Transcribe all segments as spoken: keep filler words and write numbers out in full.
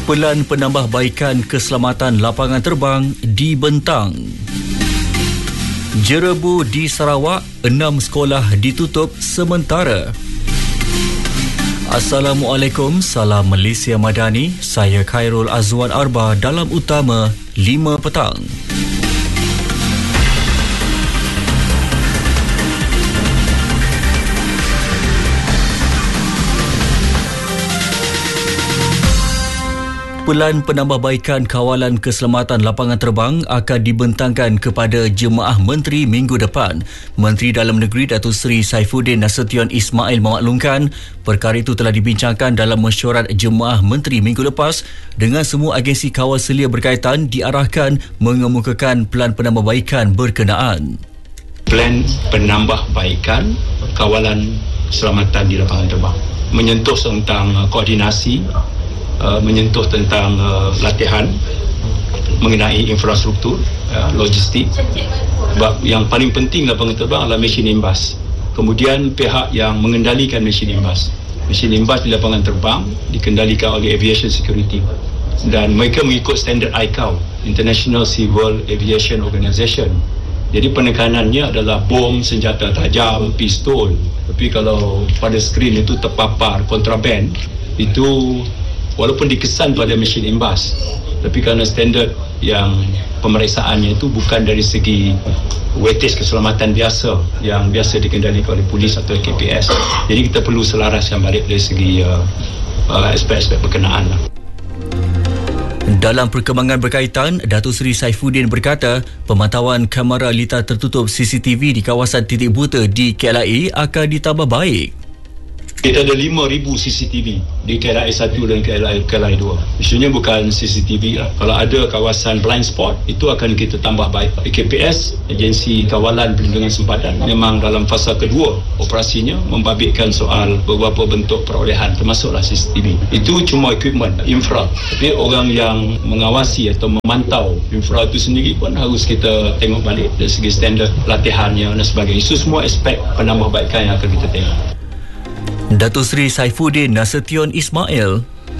Pelan penambahbaikan keselamatan lapangan terbang dibentang. Jerebu di Sarawak, enam sekolah ditutup sementara. Assalamualaikum, salam Malaysia Madani. Saya Khairul Azwan Arba dalam Utama lima petang. Pelan penambahbaikan kawalan keselamatan lapangan terbang akan dibentangkan kepada jemaah menteri minggu depan. Menteri Dalam Negeri Datuk Seri Saifuddin Nasution Ismail memaklumkan perkara itu telah dibincangkan dalam mesyuarat jemaah menteri minggu lepas dengan semua agensi kawal selia berkaitan diarahkan mengemukakan pelan penambahbaikan berkenaan. Plan penambahbaikan kawalan keselamatan di lapangan terbang menyentuh tentang koordinasi, Uh, menyentuh tentang uh, latihan mengenai infrastruktur, uh, logistik. Sebab yang paling penting lapangan terbang adalah mesin imbas. Kemudian pihak yang mengendalikan mesin imbas. Mesin imbas di lapangan terbang dikendalikan oleh Aviation Security dan mereka mengikut standard I C A O, International Civil Aviation Organization. Jadi penekanannya adalah bom, senjata tajam, pistol. Tapi kalau pada skrin itu terpapar kontraban, itu walaupun dikesan pada mesin imbas, tapi kerana standard yang pemeriksaannya itu bukan dari segi weightage keselamatan biasa yang biasa dikendalikan oleh polis atau K P S. Jadi kita perlu selaraskan balik dari segi uh, uh, aspek-aspek berkenaan. Dalam perkembangan berkaitan, Datuk Seri Saifuddin berkata pemantauan kamera litar tertutup C C T V di kawasan titik buta di K L I A akan ditambah baik. Kita ada lima ribu C C T V di K L I A satu dan K L I A dua. Isunya bukan C C T V lah. Kalau ada kawasan blind spot, itu akan kita tambah baik. K P S, Agensi Kawalan Perlindungan Sempadan, memang dalam fasa kedua operasinya membabitkan soal beberapa bentuk perolehan, termasuklah C C T V. Itu cuma equipment, infra. Tapi orang yang mengawasi atau memantau infra itu sendiri pun harus kita tengok balik dari segi standard latihannya dan sebagainya. Itu semua aspek penambahbaikan yang akan kita tengok. Datuk Seri Saifuddin Nasution Ismail.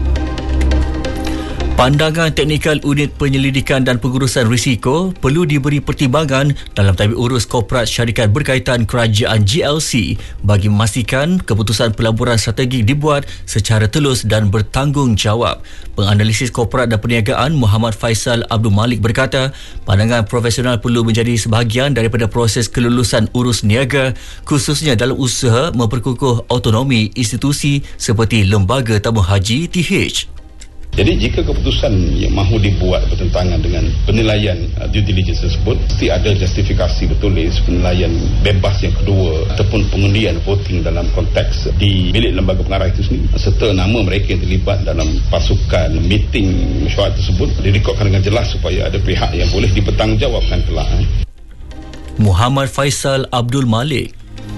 Pandangan teknikal Unit Penyelidikan dan Pengurusan Risiko perlu diberi pertimbangan dalam tabik urus korporat syarikat berkaitan kerajaan G L C bagi memastikan keputusan pelaburan strategik dibuat secara telus dan bertanggungjawab. Penganalisis korporat dan perniagaan Muhammad Faisal Abdul Malik berkata, pandangan profesional perlu menjadi sebahagian daripada proses kelulusan urus niaga, khususnya dalam usaha memperkukuh autonomi institusi seperti Lembaga Tamu Haji T H. Jadi jika keputusan yang mahu dibuat bertentangan dengan penilaian uh, due diligence tersebut, mesti ada justifikasi bertulis, penilaian bebas yang kedua ataupun pengundian voting dalam konteks di bilik lembaga pengarah itu sendiri, serta nama mereka yang terlibat dalam pasukan meeting mesyuarat tersebut direkodkan dengan jelas supaya ada pihak yang boleh dipertanggungjawabkan kelak. Eh. Muhammad Faisal Abdul Malik.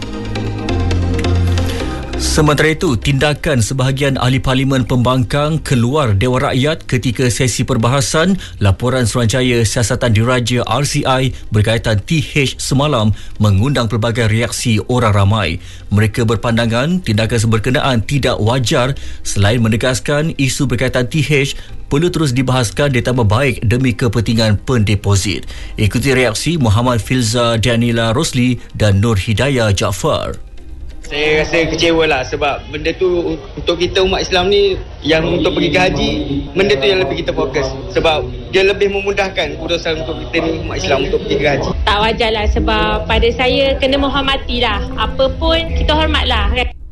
Sementara itu, tindakan sebahagian ahli parlimen pembangkang keluar Dewan Rakyat ketika sesi perbahasan laporan Suruhanjaya Siasatan Diraja R C I berkaitan T H semalam mengundang pelbagai reaksi orang ramai. Mereka berpandangan tindakan seberkenaan tidak wajar selain menegaskan isu berkaitan T H perlu terus dibahaskan ditambah baik demi kepentingan pendeposit. Ikuti reaksi Muhammad Filza Danila Rosli dan Nur Hidayah Jaafar. Saya rasa kecewa lah sebab benda tu untuk kita umat Islam ni yang untuk pergi ke haji, benda tu yang lebih kita fokus sebab dia lebih memudahkan urusan untuk kita ni umat Islam untuk pergi ke haji. Tak wajar lah sebab pada saya kena menghormati lah. Apa pun kita hormat lah.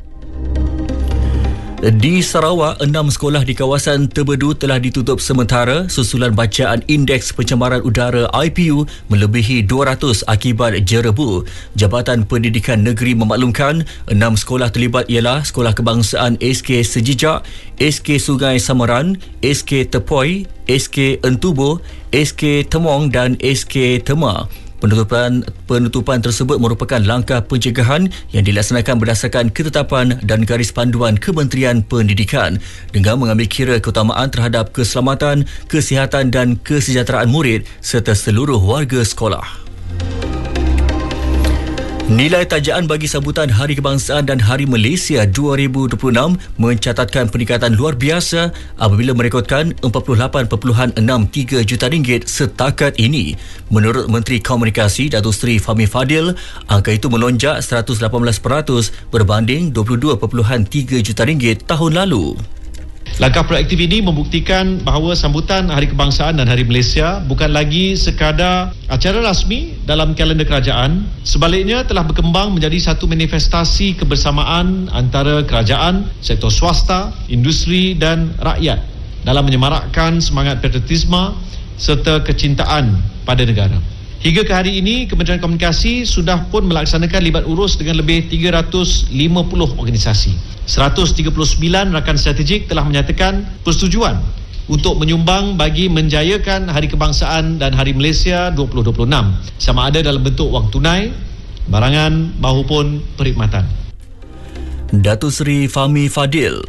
Di Sarawak, enam sekolah di kawasan Terbedu telah ditutup sementara susulan bacaan Indeks Pencemaran Udara I P U melebihi dua ratus akibat jerebu. Jabatan Pendidikan Negeri memaklumkan enam sekolah terlibat ialah Sekolah Kebangsaan S K Sejijak, S K Sungai Samaran, S K Tepoi, S K Entubo, S K Temong dan S K Tema. Penutupan penutupan tersebut merupakan langkah pencegahan yang dilaksanakan berdasarkan ketetapan dan garis panduan Kementerian Pendidikan dengan mengambil kira keutamaan terhadap keselamatan, kesihatan dan kesejahteraan murid serta seluruh warga sekolah. Nilai tajaan bagi sambutan Hari Kebangsaan dan Hari Malaysia dua ribu dua puluh enam mencatatkan peningkatan luar biasa apabila merekodkan empat puluh lapan perpuluhan enam tiga juta ringgit setakat ini. Menurut Menteri Komunikasi Datuk Seri Fahmi Fadil, angka itu melonjak seratus lapan belas peratus berbanding dua puluh dua perpuluhan tiga juta ringgit tahun lalu. Langkah proaktif ini membuktikan bahawa sambutan Hari Kebangsaan dan Hari Malaysia bukan lagi sekadar acara rasmi dalam kalender kerajaan, sebaliknya telah berkembang menjadi satu manifestasi kebersamaan antara kerajaan, sektor swasta, industri dan rakyat dalam menyemarakkan semangat patriotisme serta kecintaan pada negara. Hingga ke hari ini, Kementerian Komunikasi sudah pun melaksanakan libat urus dengan lebih tiga ratus lima puluh organisasi. seratus tiga puluh sembilan rakan strategik telah menyatakan persetujuan untuk menyumbang bagi menjayakan Hari Kebangsaan dan Hari Malaysia dua ribu dua puluh enam, sama ada dalam bentuk wang tunai, barangan maupun perkhidmatan. Datuk Seri Fahmi Fadil.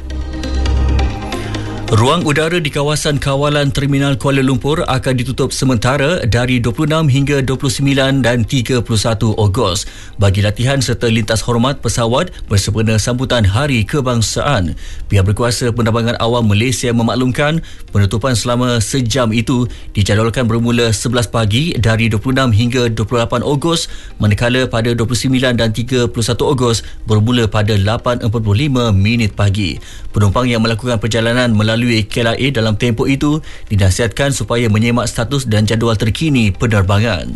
Ruang udara di kawasan kawalan Terminal Kuala Lumpur akan ditutup sementara dari dua puluh enam hingga dua puluh sembilan dan tiga puluh satu Ogos bagi latihan serta lintas hormat pesawat bersempena sambutan Hari Kebangsaan. Pihak berkuasa penerbangan awam Malaysia memaklumkan penutupan selama sejam itu dijadualkan bermula sebelas pagi dari dua puluh enam hingga dua puluh lapan Ogos, manakala pada dua puluh sembilan dan tiga puluh satu Ogos bermula pada lapan empat puluh lima minit pagi. Penumpang yang melakukan perjalanan melalui Melalui K L A dalam tempoh itu dinasihatkan supaya menyemak status dan jadual terkini penerbangan.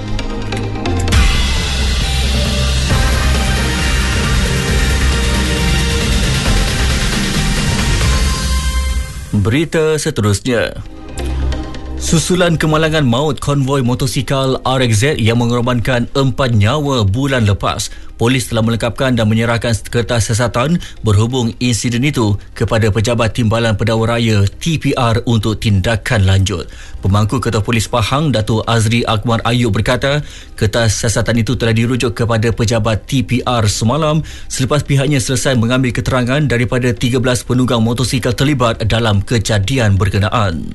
Berita seterusnya. Susulan kemalangan maut konvoi motosikal R X Z yang mengorbankan empat nyawa bulan lepas, polis telah melengkapkan dan menyerahkan kertas siasatan berhubung insiden itu kepada Pejabat Timbalan Pendakwa Raya T P R untuk tindakan lanjut. Pemangku Ketua Polis Pahang, Datuk Azri Akbar Ayub berkata, kertas siasatan itu telah dirujuk kepada Pejabat T P R semalam selepas pihaknya selesai mengambil keterangan daripada tiga belas penunggang motosikal terlibat dalam kejadian berkenaan.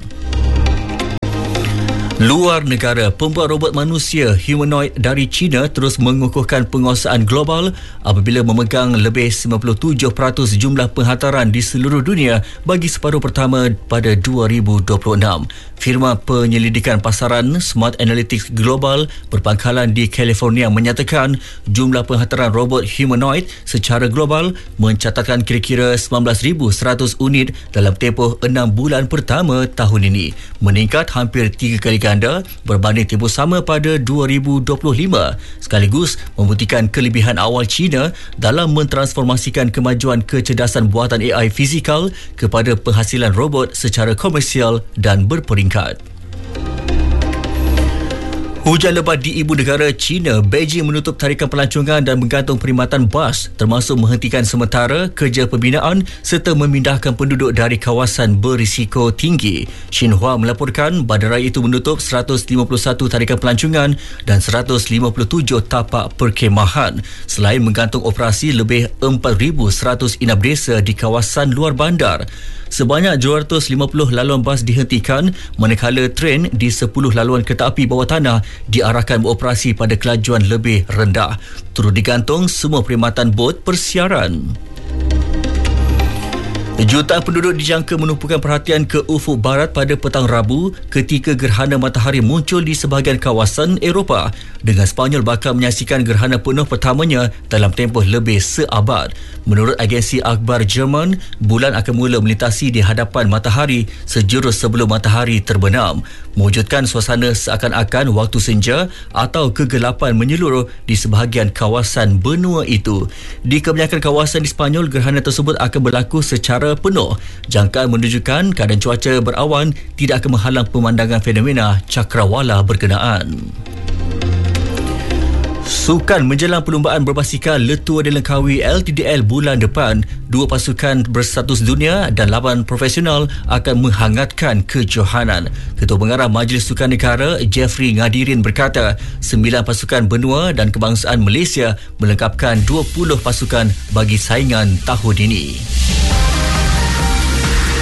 Luar negara, pembuat robot manusia humanoid dari China terus mengukuhkan penguasaan global apabila memegang lebih sembilan puluh tujuh peratus jumlah penghantaran di seluruh dunia bagi separuh pertama pada dua ribu dua puluh enam. Firma penyelidikan pasaran Smart Analytics Global berpangkalan di California menyatakan jumlah penghantaran robot humanoid secara global mencatatkan kira-kira sembilan belas ribu seratus unit dalam tempoh enam bulan pertama tahun ini, meningkat hampir tiga kali ganda berbanding tempoh sama pada dua ribu dua puluh lima, sekaligus membuktikan kelebihan awal China dalam mentransformasikan kemajuan kecerdasan buatan A I fizikal kepada penghasilan robot secara komersial dan berperingkat. Hujan lebat di ibu negara China, Beijing menutup tarikan pelancongan dan menggantung perkhidmatan bas termasuk menghentikan sementara kerja pembinaan serta memindahkan penduduk dari kawasan berisiko tinggi. Xinhua melaporkan bandaraya itu menutup seratus lima puluh satu tarikan pelancongan dan seratus lima puluh tujuh tapak perkhemahan selain menggantung operasi lebih empat ribu seratus inap desa di kawasan luar bandar. Sebanyak dua ratus lima puluh laluan bas dihentikan manakala tren di sepuluh laluan kereta api bawah tanah diarahkan beroperasi pada kelajuan lebih rendah. Turut digantung semua perkhidmatan bot persiaran. Jutaan penduduk dijangka menumpukan perhatian ke ufuk barat pada petang Rabu ketika gerhana matahari muncul di sebahagian kawasan Eropah, dengan Sepanyol bakal menyaksikan gerhana penuh pertamanya dalam tempoh lebih seabad. Menurut agensi akhbar Jerman, bulan akan mula melintasi di hadapan matahari sejurus sebelum matahari terbenam, mewujudkan suasana seakan-akan waktu senja atau kegelapan menyeluruh di sebahagian kawasan benua itu. Di kebanyakan kawasan di Sepanyol, gerhana tersebut akan berlaku secara penuh. Jangkaan menunjukkan keadaan cuaca berawan tidak akan menghalang pemandangan fenomena cakrawala berkenaan. Sukan menjelang perlumbaan berbasikal Letua dan Langkawi L T D L bulan depan, dua pasukan berstatus dunia dan lawan profesional akan menghangatkan kejohanan. Ketua Pengarah Majlis Sukan Negara Jeffrey Ngadirin berkata, sembilan pasukan benua dan kebangsaan Malaysia melengkapkan dua puluh pasukan bagi saingan tahun ini.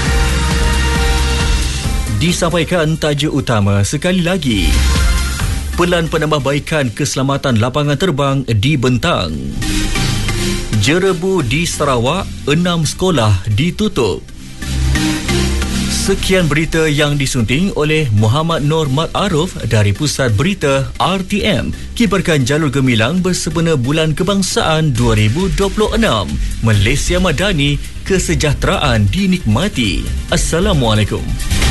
Disampaikan tajuk utama sekali lagi. Pelan penambahbaikan keselamatan lapangan terbang dibentang. Jerebu di Sarawak, enam sekolah ditutup. Sekian berita yang disunting oleh Muhammad Nur Mat Aruf dari Pusat Berita R T M. Kibarkan jalur gemilang bersempena Bulan Kebangsaan dua ribu dua puluh enam. Malaysia Madani, kesejahteraan dinikmati. Assalamualaikum.